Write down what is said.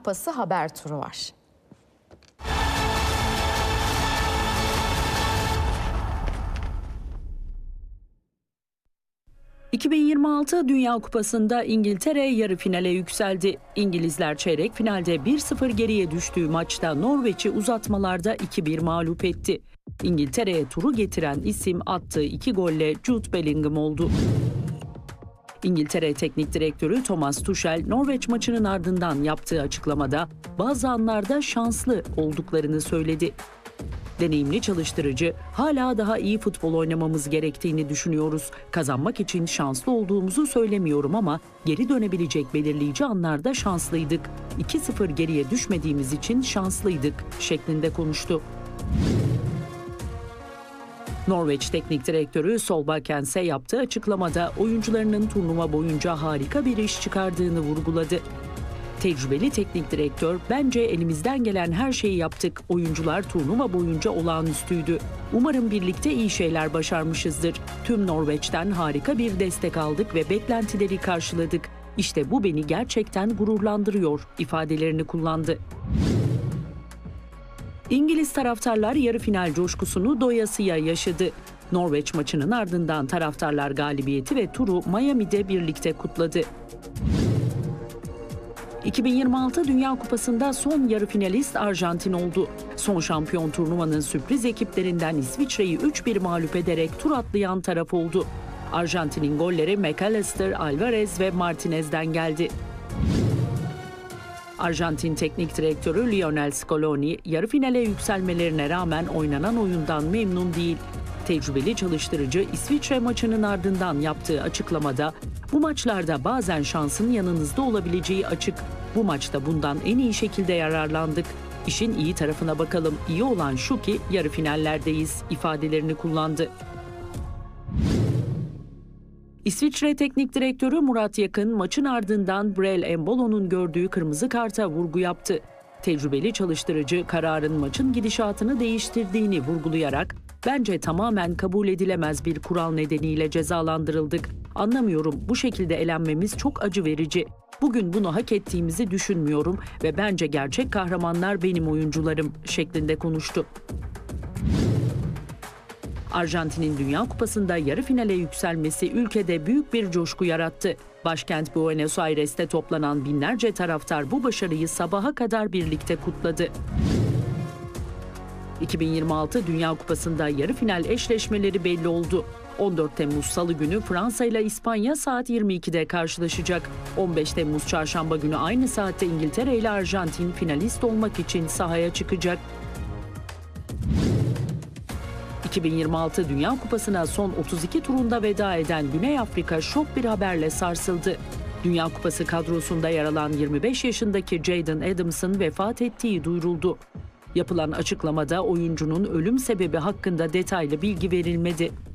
Kupası haber turu var. ...2026 Dünya Kupası'nda İngiltere yarı finale yükseldi. İngilizler çeyrek finalde 1-0 geriye düştüğü maçta Norveç'i uzatmalarda 2-1 mağlup etti. İngiltere'ye turu getiren isim attığı 2 golle Jude Bellingham oldu. İngiltere Teknik Direktörü Thomas Tuchel, Norveç maçının ardından yaptığı açıklamada bazı anlarda şanslı olduklarını söyledi. Deneyimli çalıştırıcı, hala daha iyi futbol oynamamız gerektiğini düşünüyoruz. Kazanmak için şanslı olduğumuzu söylemiyorum ama geri dönebilecek belirleyici anlarda şanslıydık. 2-0 geriye düşmediğimiz için şanslıydık şeklinde konuştu. Norveç Teknik Direktörü Solbakken ise yaptığı açıklamada oyuncularının turnuva boyunca harika bir iş çıkardığını vurguladı. Tecrübeli teknik direktör, "Bence elimizden gelen her şeyi yaptık. Oyuncular turnuva boyunca olağanüstüydü. Umarım birlikte iyi şeyler başarmışızdır. Tüm Norveç'ten harika bir destek aldık ve beklentileri karşıladık. İşte bu beni gerçekten gururlandırıyor" ifadelerini kullandı. İngiliz taraftarlar yarı final coşkusunu doyasıya yaşadı. Norveç maçının ardından taraftarlar galibiyeti ve turu Miami'de birlikte kutladı. 2026 Dünya Kupası'nda son yarı finalist Arjantin oldu. Son şampiyon turnuvanın sürpriz ekiplerinden İsviçre'yi 3-1 mağlup ederek tur atlayan taraf oldu. Arjantin'in golleri McAllister, Alvarez ve Martinez'den geldi. Arjantin Teknik Direktörü Lionel Scaloni, yarı finale yükselmelerine rağmen oynanan oyundan memnun değil. Tecrübeli çalıştırıcı İsviçre maçının ardından yaptığı açıklamada, "Bu maçlarda bazen şansın yanınızda olabileceği açık. Bu maçta bundan en iyi şekilde yararlandık. İşin iyi tarafına bakalım. İyi olan şu ki yarı finallerdeyiz" ifadelerini kullandı. İsviçre Teknik Direktörü Murat Yakın maçın ardından Breel Embolo'nun gördüğü kırmızı karta vurgu yaptı. Tecrübeli çalıştırıcı kararın maçın gidişatını değiştirdiğini vurgulayarak, "Bence tamamen kabul edilemez bir kural nedeniyle cezalandırıldık. Anlamıyorum, bu şekilde elenmemiz çok acı verici. Bugün bunu hak ettiğimizi düşünmüyorum ve bence gerçek kahramanlar benim oyuncularım" şeklinde konuştu. Arjantin'in Dünya Kupası'nda yarı finale yükselmesi ülkede büyük bir coşku yarattı. Başkent Buenos Aires'te toplanan binlerce taraftar bu başarıyı sabaha kadar birlikte kutladı. 2026 Dünya Kupası'nda yarı final eşleşmeleri belli oldu. 14 Temmuz Salı günü Fransa ile İspanya saat 22'de karşılaşacak. 15 Temmuz Çarşamba günü aynı saatte İngiltere ile Arjantin finalist olmak için sahaya çıkacak. 2026 Dünya Kupası'na son 32 turunda veda eden Güney Afrika şok bir haberle sarsıldı. Dünya Kupası kadrosunda yer alan 25 yaşındaki Jayden Adams'ın vefat ettiği duyuruldu. Yapılan açıklamada oyuncunun ölüm sebebi hakkında detaylı bilgi verilmedi.